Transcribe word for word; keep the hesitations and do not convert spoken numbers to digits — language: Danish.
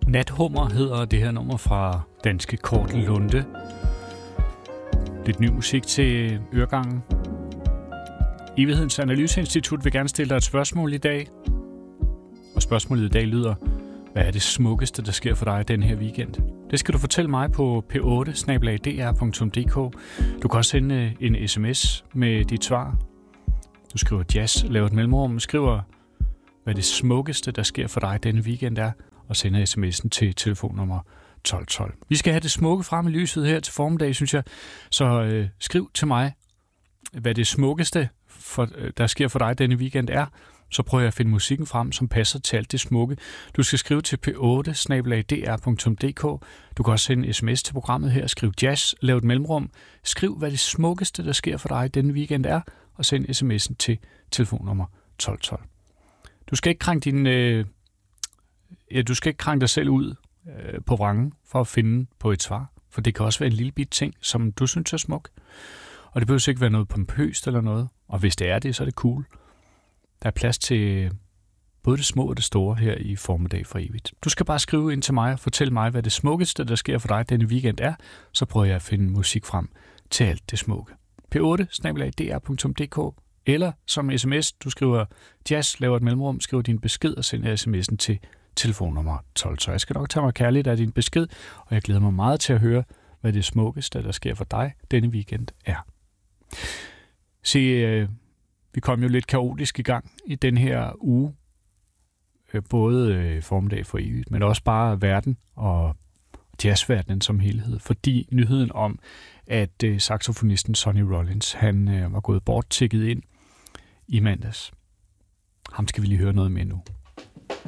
Nathummer hedder det her nummer fra danske Kort Lunde. Lidt ny musik til øregangen. Evighedens Analyseinstitut vil gerne stille dig et spørgsmål i dag. Og spørgsmålet i dag lyder: hvad er det smukkeste, der sker for dig den her weekend? Det skal du fortælle mig på p otte snabel-a d r punktum d k. Du kan også sende en sms med dit svar. Du skriver jazz, laver et mellemrum, skriver, hvad det smukkeste, der sker for dig denne weekend er, og sender sms'en til telefonnummer tolv tolv. Vi skal have det smukke frem i lyset her til formiddag, synes jeg. Så øh, skriv til mig, hvad det smukkeste, for, øh, der sker for dig denne weekend er. Så prøver jeg at finde musikken frem, som passer til alt det smukke. Du skal skrive til p otte snabel-a d r punktum d k. Du kan også sende en sms til programmet her. Skriv jazz, lav et mellemrum. Skriv, hvad det smukkeste, der sker for dig denne weekend er, og send sms'en til telefonnummer tolv tolv. Du skal ikke krænke din... Øh, ja, du skal ikke krænke dig selv ud øh, på vrangen for at finde på et svar. For det kan også være en lille bit ting, som du synes er smuk. Og det behøver ikke være noget pompøst eller noget. Og hvis det er det, så er det cool. Der er plads til både det små og det store her i Formiddag for evigt. Du skal bare skrive ind til mig og fortælle mig, hvad det smukkeste, der sker for dig denne weekend er. Så prøver jeg at finde musik frem til alt det smukke. p otte snabel-a d r punktum d k eller som sms, du skriver jazz, laver et mellemrum, skriver din besked og sender sms'en til telefonnummer tolv. Så jeg skal nok tage mig kærligt af din besked, og jeg glæder mig meget til at høre, hvad det smukkeste, der sker for dig denne weekend er. Se, øh, vi kom jo lidt kaotisk i gang i den her uge, øh, både øh, Formiddag for evigt, men også bare verden og jazzverdenen som helhed, fordi nyheden om, at øh, saxofonisten Sonny Rollins, han øh, var gået bort, tækket ind i mandags. Ham skal vi lige høre noget med nu.